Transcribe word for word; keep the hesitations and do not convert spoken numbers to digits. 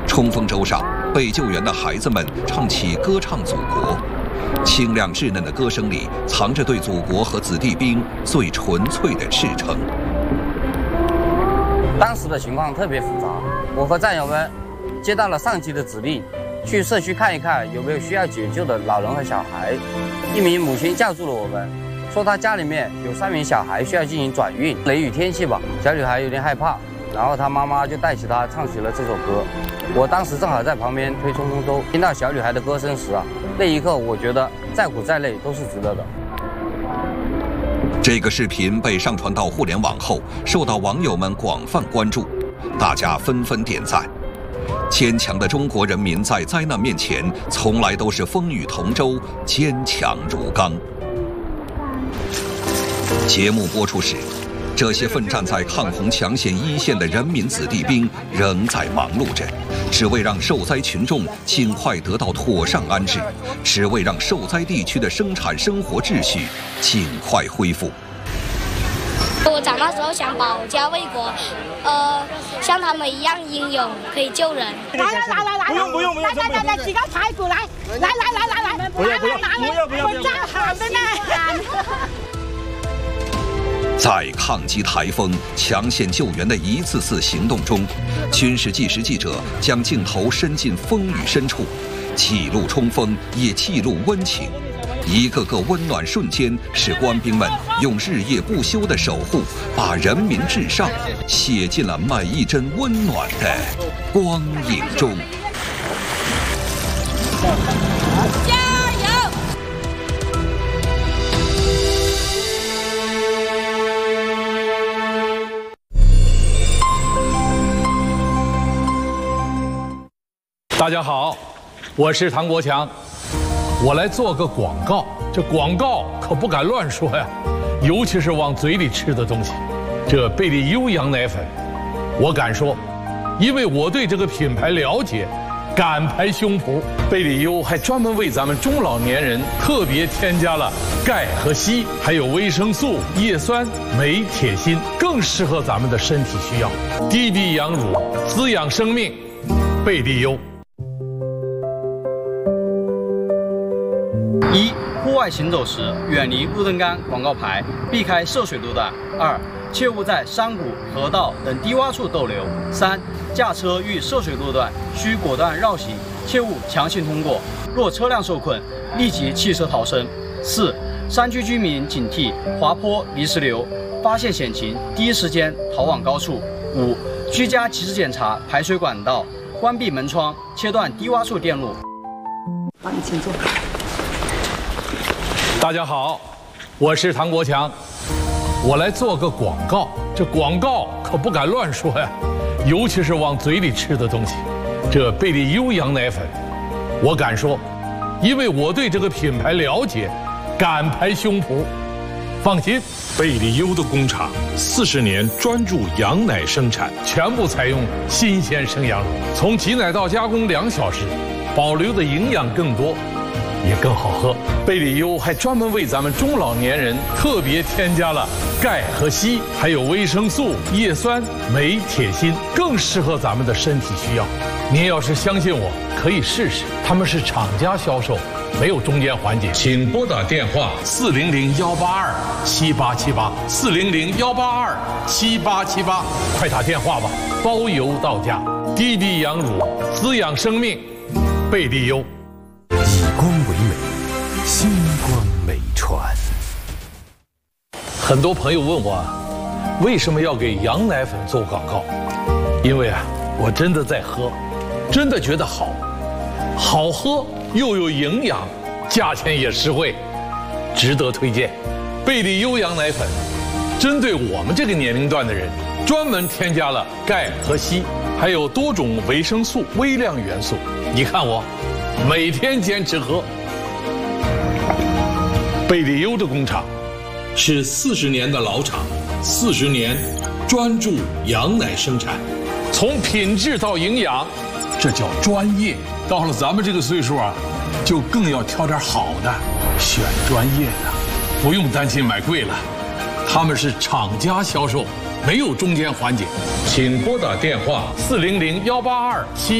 冲锋舟上，被救援的孩子们唱起歌唱祖国，清亮稚嫩的歌声里藏着对祖国和子弟兵最纯粹的赤诚。 当时的情况特别复杂，我和战友们接到了上级的指令，去社区看一看有没有需要解救的老人和小孩。一名母亲叫住了我们，说她家里面有三名小孩需要进行转运。雷雨天气吧，小女孩有点害怕，然后她妈妈就带起她唱起了这首歌。我当时正好在旁边推冲锋舟，听到小女孩的歌声时啊，那一刻我觉得再苦再累都是值得的。 这个视频被上传到互联网后，受到网友们广泛关注，大家纷纷点赞。坚强的中国人民在灾难面前，从来都是风雨同舟，坚强如钢。节目播出时，这些奋战在抗洪抢险一线的人民子弟兵仍在忙碌着，只为让受灾群众尽快得到妥善安置，只为让受灾地区的生产生活秩序尽快恢复。 我长大之后想保家卫国，呃，像他们一样英勇，可以救人。 来来来来来，不用不用不用，来来来来，几个排骨来，来来来来来，不要不要不要不要，我站好的呢。 在抗击台风、抢险救援的一次次行动中，军事纪实记者将镜头伸进风雨深处，记录冲锋，也记录温情。一个个温暖瞬间，使官兵们用日夜不休的守护，把人民至上写进了每一帧温暖的光影中。 加油！ 大家好，我是唐国强。我来做个广告，这广告可不敢乱说呀，尤其是往嘴里吃的东西。这贝利优羊奶粉，我敢说，因为我对这个品牌了解，敢拍胸脯。贝利优还专门为咱们中老年人特别添加了钙和硒，还有维生素、叶酸、镁、铁、锌，更适合咱们的身体需要。滴滴羊乳，滋养生命，贝利优。 一、户外行走时远离路灯杆、广告牌，避开涉水路段。二、切勿在山谷、河道等低洼处逗留。三、驾车遇涉水路段需果断绕行，切勿强行通过。若车辆受困，立即弃车逃生。四、山区居民警惕滑坡、泥石流，发现险情第一时间逃往高处。五、居家及时检查排水管道，关闭门窗，切断低洼处电路。 好，你请坐。 大家好，我是唐国强，我来做个广告，这广告可不敢乱说呀，尤其是往嘴里吃的东西。这贝利优羊奶粉，我敢说，因为我对这个品牌了解，敢拍胸脯。放心， 贝利优的工厂四十年专注羊奶生产， 全部采用新鲜生羊乳，从挤奶到加工两小时，保留的营养更多，也更好喝。贝利优还专门为咱们中老年人特别添加了钙和硒，还有维生素、叶酸、镁、铁、锌，更适合咱们的身体需要。您要是相信我，可以试试。他们是厂家销售，没有中间环节。请拨打电话四零零幺八二七八七八四零零幺八二七八七八，快打电话吧，包邮到家。滴滴羊乳，滋养生命，贝利优。 以光为美，星光美传。 很多朋友问我，为什么要给羊奶粉做广告？因为啊，我真的在喝，真的觉得好，好喝又有营养，价钱也实惠，值得推荐。贝利优羊奶粉，针对我们这个年龄段的人，专门添加了钙和硒，还有多种维生素、微量元素。你看我，每天坚持喝。贝利优的工厂是四十年的老厂，四十年专注羊奶生产，从品质到营养，这叫专业。到了咱们这个岁数啊，就更要挑点好的，选专业的，不用担心买贵了。他们是厂家销售，没有中间环节。请拨打电话四零零幺八二七。